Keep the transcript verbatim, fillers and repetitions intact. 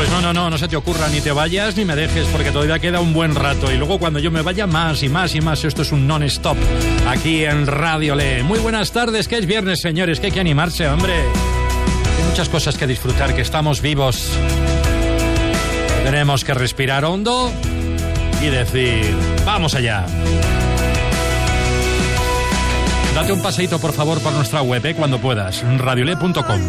Pues no, no, no, no se te ocurra, ni te vayas ni me dejes, porque todavía queda un buen rato. Y luego cuando yo me vaya, más y más y más. Esto es un non-stop aquí en Radio Le. Muy buenas tardes, que es viernes, señores, que hay que animarse, hombre. Hay muchas cosas que disfrutar, que estamos vivos. Tenemos que respirar hondo y decir, vamos allá. Date un paseíto, por favor, por nuestra web, ¿eh? Cuando puedas, radiole punto com.